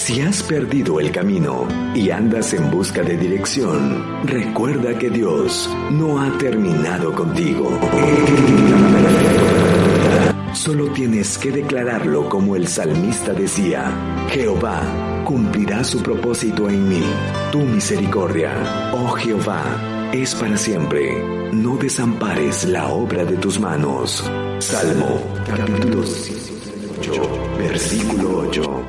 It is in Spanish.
Si has perdido el camino y andas en busca de dirección, recuerda que Dios no ha terminado contigo. Solo tienes que declararlo como el salmista decía: Jehová cumplirá su propósito en mí. Tu misericordia, oh Jehová, es para siempre. No desampares la obra de tus manos. Salmo, capítulo 8, versículo 8.